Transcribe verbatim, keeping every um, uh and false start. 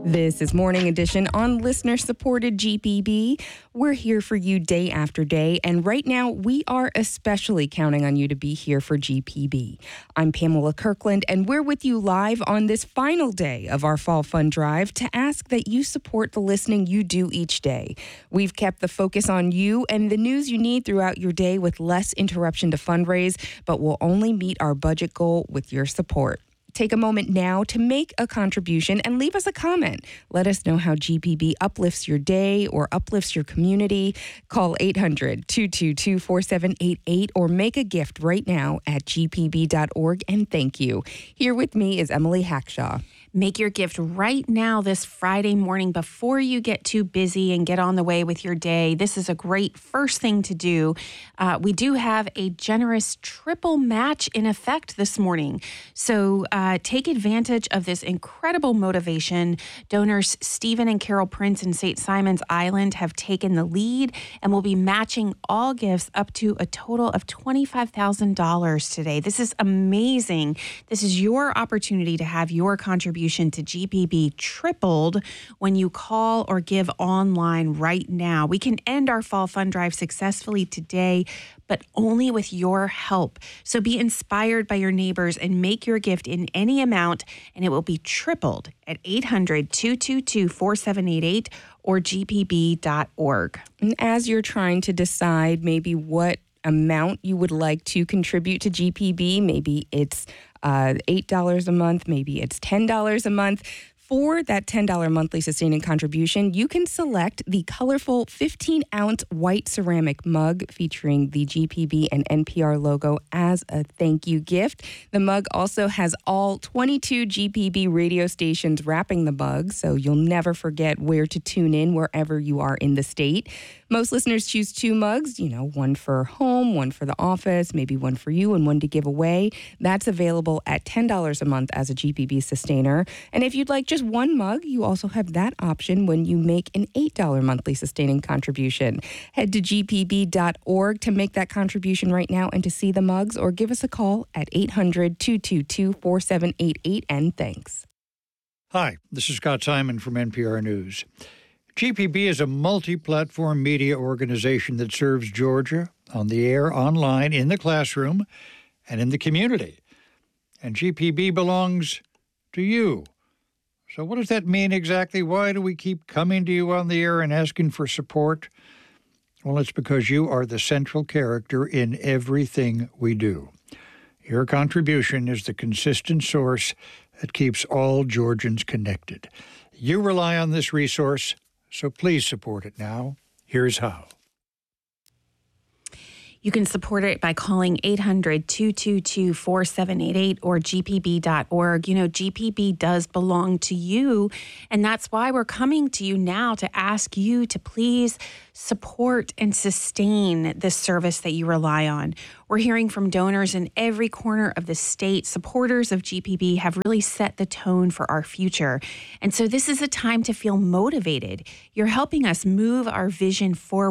This is Morning Edition on listener-supported G P B. We're here for you day after day, and right now we are especially counting on you to be here for G P B. I'm Pamela Kirkland, and we're with you live on this final day of our Fall Fund Drive to ask that you support the listening you do each day. We've kept the focus on you and the news you need throughout your day with less interruption to fundraise, but we'll only meet our budget goal with your support. Take a moment now to make a contribution and leave us a comment. Let us know how G P B uplifts your day or uplifts your community. Call eight hundred, two two two, four seven eight eight or make a gift right now at g p b dot org, and thank you. Here with me is Emily Hackshaw. Make your gift right now this Friday morning before you get too busy and get on the way with your day. This is a great first thing to do. Uh, we do have a generous triple match in effect this morning. So uh, take advantage of this incredible motivation. Donors Stephen and Carol Prince in Saint Simons Island have taken the lead and will be matching all gifts up to a total of twenty-five thousand dollars today. This is amazing. This is your opportunity to have your contribution to G P B tripled when you call or give online right now. We can end our Fall Fund Drive successfully today, but only with your help. So be inspired by your neighbors and make your gift in any amount, and it will be tripled at eight hundred, two two two, four seven eight eight or g p b dot org. And as you're trying to decide maybe what amount you would like to contribute to G P B, maybe it's uh, eight dollars a month, maybe it's ten dollars a month. For that ten dollars monthly sustaining contribution, you can select the colorful fifteen-ounce white ceramic mug featuring the G P B and N P R logo as a thank you gift. The mug also has all twenty-two G P B radio stations wrapping the mug, so you'll never forget where to tune in wherever you are in the state. Most listeners choose two mugs, you know, one for home, one for the office, maybe one for you and one to give away. That's available at ten dollars a month as a G P B sustainer. And if you'd like just one mug, you also have that option when you make an eight dollars monthly sustaining contribution. Head to g p b dot org to make that contribution right now and to see the mugs, or give us a call at eight hundred, two two two, four seven eight eight, and thanks. Hi, this is Scott Simon from N P R News. G P B is a multi-platform media organization that serves Georgia on the air, online, in the classroom, and in the community. And G P B belongs to you. So what does that mean exactly? Why do we keep coming to you on the air and asking for support? Well, it's because you are the central character in everything we do. Your contribution is the consistent source that keeps all Georgians connected. You rely on this resource, so please support it now. Here's how. You can support it by calling eight hundred, two two two, four seven eight eight or g p b dot org. You know, G P B does belong to you, and that's why we're coming to you now to ask you to please support and sustain this service that you rely on. We're hearing from donors in every corner of the state. Supporters of G P B have really set the tone for our future. And so this is a time to feel motivated. You're helping us move our vision forward